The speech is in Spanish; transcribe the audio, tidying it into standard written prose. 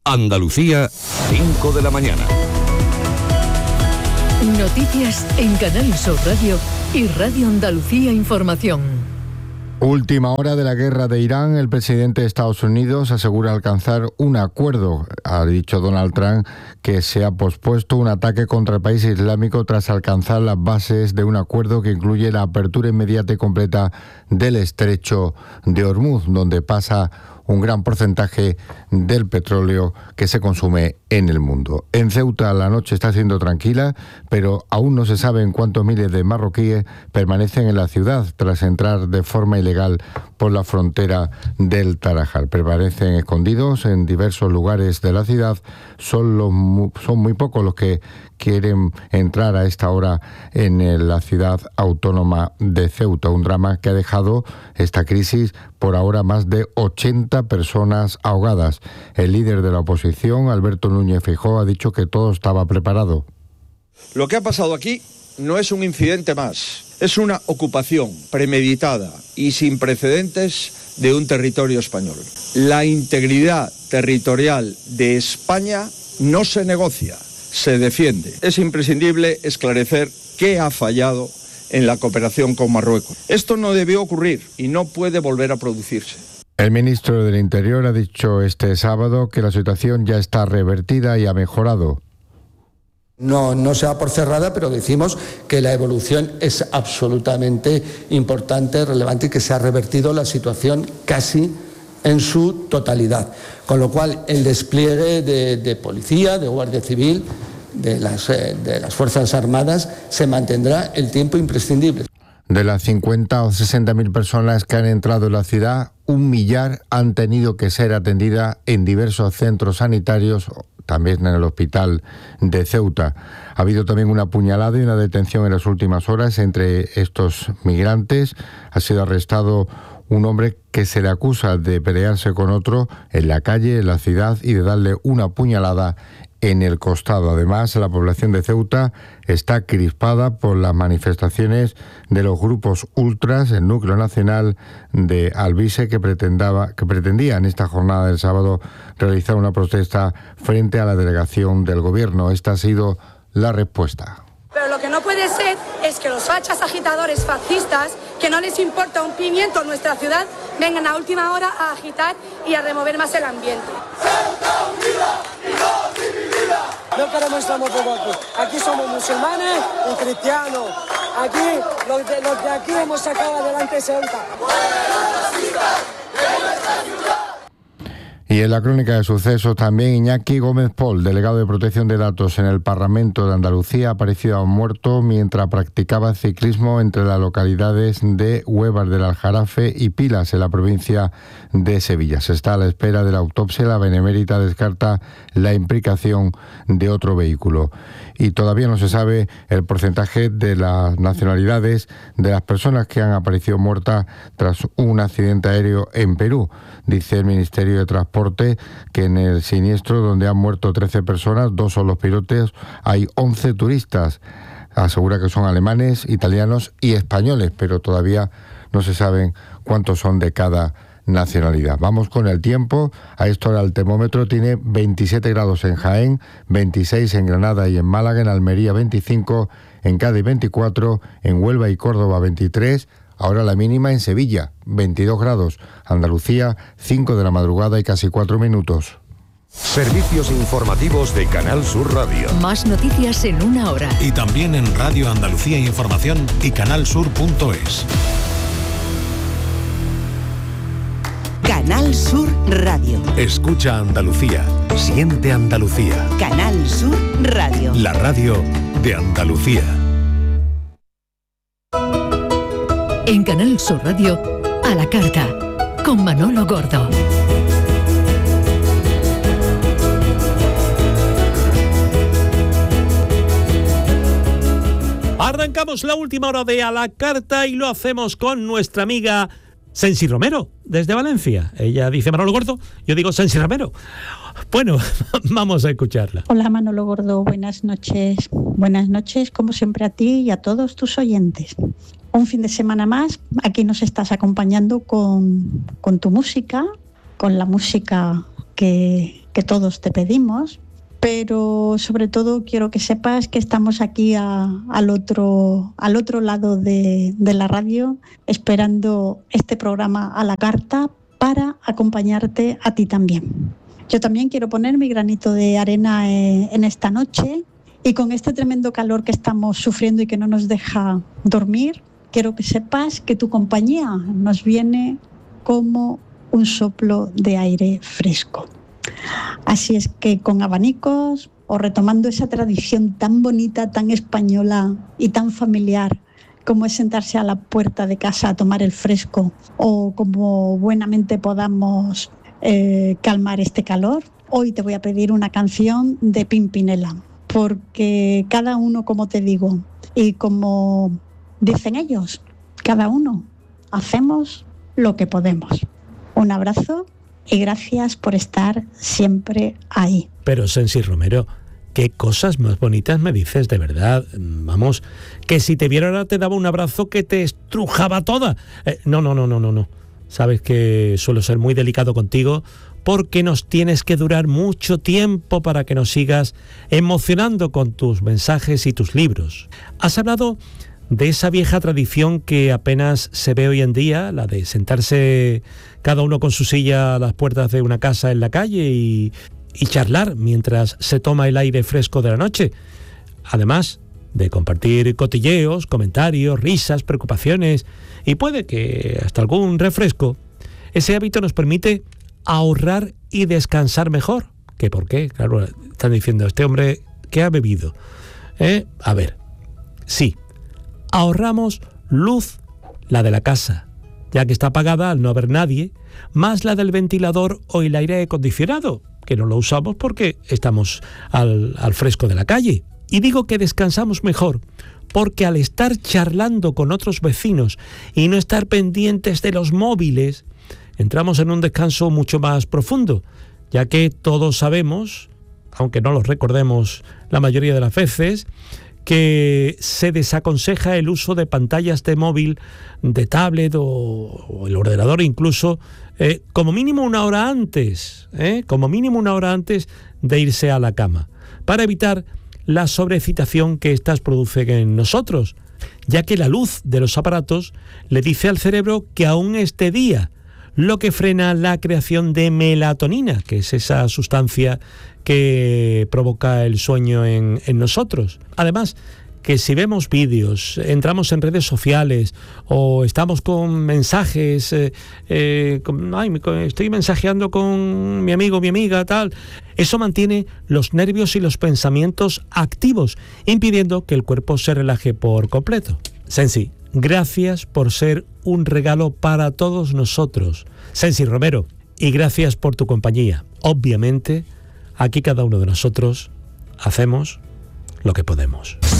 Andalucía, 5 de la mañana. Noticias en Canal Sur Radio y Radio Andalucía Información. Última hora de la guerra de Irán. El presidente de Estados Unidos asegura alcanzar un acuerdo. Ha dicho Donald Trump que se ha pospuesto un ataque contra el país islámico tras alcanzar las bases de un acuerdo que incluye la apertura inmediata y completa del estrecho de Hormuz, donde pasa un gran porcentaje del petróleo que se consume en el mundo. En Ceuta la noche está siendo tranquila, pero aún no se sabe en cuántos miles de marroquíes permanecen en la ciudad tras entrar de forma ilegal por la frontera del Tarajal. Permanecen escondidos en diversos lugares de la ciudad. Son muy pocos los que quieren entrar a esta hora en la ciudad autónoma de Ceuta. Un drama que ha dejado esta crisis por ahora más de 80 personas ahogadas. El líder de la oposición, Alberto Núñez Feijóo, ha dicho que todo estaba preparado. Lo que ha pasado aquí no es un incidente más, es una ocupación premeditada y sin precedentes de un territorio español. La integridad territorial de España no se negocia, se defiende. Es imprescindible esclarecer qué ha fallado en la cooperación con Marruecos. Esto no debió ocurrir y no puede volver a producirse. El ministro del Interior ha dicho este sábado que la situación ya está revertida y ha mejorado. No se da por cerrada, pero decimos que la evolución es absolutamente importante, relevante y que se ha revertido la situación casi en su totalidad. Con lo cual, el despliegue de policía, de guardia civil, de las Fuerzas Armadas se mantendrá el tiempo imprescindible. De las 50 o 60.000 personas que han entrado en la ciudad, 1 millar han tenido que ser atendidas en diversos centros sanitarios, también en el hospital de Ceuta. Ha habido también una puñalada y una detención en las últimas horas entre estos migrantes. Ha sido arrestado un hombre que se le acusa de pelearse con otro en la calle, en la ciudad, y de darle una puñalada en el costado. Además, la población de Ceuta está crispada por las manifestaciones de los grupos ultras, el núcleo nacional de Alvise, que pretendía en esta jornada del sábado realizar una protesta frente a la delegación del gobierno. Esta ha sido la respuesta. Pero lo que no puede ser es que los fachas agitadores fascistas, que no les importa un pimiento nuestra ciudad, vengan a última hora a agitar y a remover más el ambiente. ¡Ceuta unida y no dividida! No queremos islamófobos aquí. Aquí somos musulmanes y cristianos. Aquí, los de aquí hemos sacado adelante Ceuta. Y en la crónica de sucesos también Iñaki Gómez Pol, delegado de Protección de Datos en el Parlamento de Andalucía, ha aparecido muerto mientras practicaba ciclismo entre las localidades de Huevas del Aljarafe y Pilas, en la provincia de Sevilla. Se está a la espera de la autopsia. La Benemérita descarta la implicación de otro vehículo. Y todavía no se sabe el porcentaje de las nacionalidades de las personas que han aparecido muertas tras un accidente aéreo en Perú. Dice el Ministerio de Transporte que en el siniestro, donde han muerto 13 personas, 2 son los pilotos, hay 11 turistas. Asegura que son alemanes, italianos y españoles, pero todavía no se saben cuántos son de cada nacionalidad. Vamos con el tiempo. A esta hora el termómetro tiene 27 grados en Jaén, 26 en Granada y en Málaga, en Almería 25, en Cádiz 24, en Huelva y Córdoba 23. Ahora la mínima en Sevilla, 22 grados. Andalucía, 5 de la madrugada y casi 4 minutos. Servicios informativos de Canal Sur Radio. Más noticias en 1 hora. Y también en Radio Andalucía Información y canalsur.es. Canal Sur Radio. Escucha Andalucía. Siente Andalucía. Canal Sur Radio. La radio de Andalucía. En Canal Sur Radio, a la carta, con Manolo Gordo. Arrancamos la última hora de A la Carta y lo hacemos con nuestra amiga Sensi Romero, desde Valencia. Ella dice Manolo Gordo, yo digo Sensi Romero. Bueno, vamos a escucharla. Hola Manolo Gordo, buenas noches. Buenas noches, como siempre, a ti y a todos tus oyentes. Un fin de semana más, aquí nos estás acompañando con tu música, con la música que que todos te pedimos, pero sobre todo quiero que sepas que estamos aquí al otro lado de la radio, esperando este programa a la carta para acompañarte a ti también. Yo también quiero poner mi granito de arena en esta noche, y con este tremendo calor que estamos sufriendo y que no nos deja dormir, quiero que sepas que tu compañía nos viene como un soplo de aire fresco. Así es que con abanicos, o retomando esa tradición tan bonita, tan española y tan familiar como es sentarse a la puerta de casa a tomar el fresco, o como buenamente podamos calmar este calor, hoy te voy a pedir una canción de Pimpinela, porque cada uno, como te digo, y como dicen ellos, cada uno hacemos lo que podemos. Un abrazo y gracias por estar siempre ahí. Pero Sensi Romero, qué cosas más bonitas me dices, de verdad. Vamos, que si te viera ahora te daba un abrazo que te estrujaba toda. No. Sabes que suelo ser muy delicado contigo, porque nos tienes que durar mucho tiempo para que nos sigas emocionando con tus mensajes y tus libros. Has hablado de esa vieja tradición que apenas se ve hoy en día, la de sentarse cada uno con su silla a las puertas de una casa en la calle y charlar mientras se toma el aire fresco de la noche. Además de compartir cotilleos, comentarios, risas, preocupaciones y puede que hasta algún refresco. Ese hábito nos permite ahorrar y descansar mejor. ¿Qué por qué? Claro, están diciendo, este hombre, ¿qué ha bebido? A ver, sí, ahorramos luz, la de la casa, ya que está apagada al no haber nadie, más la del ventilador o el aire acondicionado, que no lo usamos porque estamos al fresco de la calle. Y digo que descansamos mejor, porque al estar charlando con otros vecinos y no estar pendientes de los móviles, entramos en un descanso mucho más profundo, ya que todos sabemos, aunque no lo recordemos la mayoría de las veces, que se desaconseja el uso de pantallas de móvil, de tablet o el ordenador incluso, como mínimo una hora antes de irse a la cama, para evitar la sobreexcitación que éstas producen en nosotros, ya que la luz de los aparatos le dice al cerebro que aún es de día, lo que frena la creación de melatonina, que es esa sustancia que provoca el sueño en nosotros. Además, que si vemos vídeos, entramos en redes sociales o estamos con mensajes, estoy mensajeando con mi amigo, mi amiga, tal, eso mantiene los nervios y los pensamientos activos, impidiendo que el cuerpo se relaje por completo. Sensi, gracias por ser un regalo para todos nosotros, Sensi Romero, y gracias por tu compañía. Obviamente, aquí cada uno de nosotros hacemos lo que podemos.